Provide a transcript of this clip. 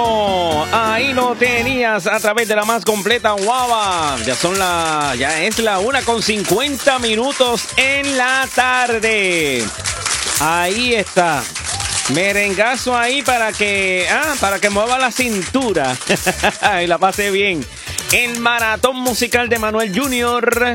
Ahí lo tenías a través de la más completa guava. Ya es la 1:50 en la tarde. Ahí está. Merengazo ahí para que mueva la cintura y la pase bien. El maratón musical de Manuel Junior.